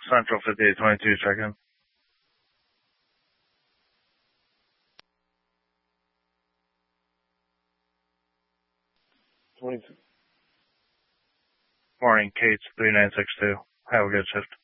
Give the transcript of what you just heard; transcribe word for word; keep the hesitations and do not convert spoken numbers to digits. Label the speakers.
Speaker 1: Central fifty-eight twenty-two, check in.
Speaker 2: twenty-two.
Speaker 1: Morning, Kate's three nine six two. Have a good shift.